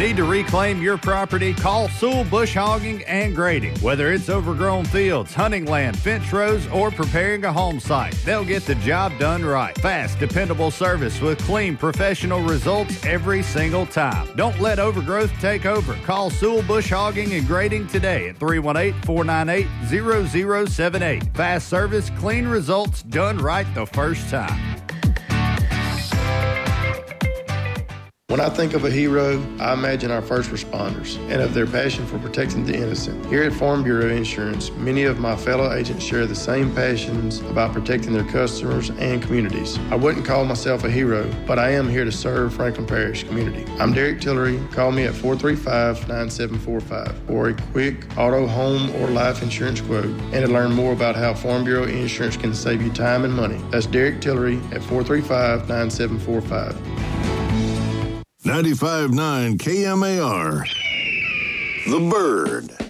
Need to reclaim your property? Call Sewell Bush Hogging and Grading. Whether it's overgrown fields, hunting land, fence rows, or preparing a home site, they'll get the job done right. Fast, dependable service with clean, professional results every single time. Don't let overgrowth take over. Call Sewell Bush Hogging and Grading today at 318-498-0078. Fast service, clean results, done right the first time. When I think of a hero, I imagine our first responders and of their passion for protecting the innocent. Here at Farm Bureau Insurance, many of my fellow agents share the same passions about protecting their customers and communities. I wouldn't call myself a hero, but I am here to serve Franklin Parish community. I'm Derek Tillery. Call me at 435-9745 for a quick auto, home, or life insurance quote and to learn more about how Farm Bureau Insurance can save you time and money. That's Derek Tillery at 435-9745. 95.9 KMAR. The Bird.